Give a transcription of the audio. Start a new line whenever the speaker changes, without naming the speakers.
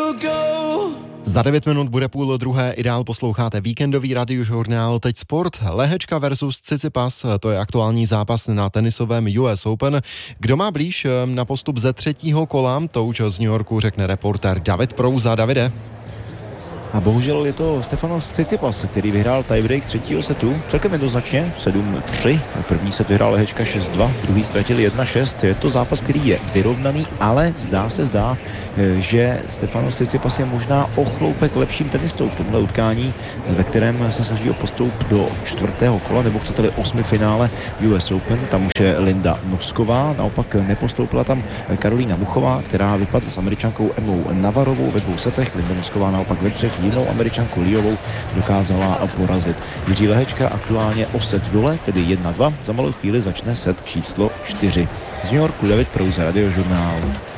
Za 9 minut bude 12:30, ideál posloucháte víkendový radiožurnál Teď sport. Lehečka versus Tsitsipas, to je aktuální zápas na tenisovém US Open. Kdo má blíž na postup ze třetího kola, to už z New Yorku řekne reportér David Prouza. Davide.
A bohužel je to Stefanos Tsitsipas, který vyhrál tiebreak třetího setu, celkem jednoznačně 7-3. První set vyhrál Lehečka 6-2, druhý ztratil 1-6. Je to zápas, který je vyrovnaný, ale zdá, že Stefanos Tsitsipas je možná o chloupek lepším tenistou v tomhle utkání, ve kterém se snaží o postup do čtvrtého kola, nebo chcete-li 8. finále US Open. Tam už je Linda Nosková, naopak nepostoupila tam Karolína Muchová, která vypadla s Američankou Emmou Navarovou ve 2 setech. Linda Nosková naopak ve 3 jinou Američanku Liovou dokázala porazit. Jiří Lehečka aktuálně o set dole, tedy 1-2. Za malou chvíli začne set číslo 4. Z New Yorku David Prouza, radiožurnál.